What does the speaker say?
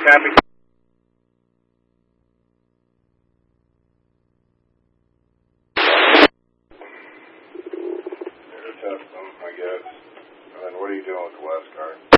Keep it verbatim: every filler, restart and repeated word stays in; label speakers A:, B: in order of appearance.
A: Copy. You're testing, I guess. And then what are you doing with the last card?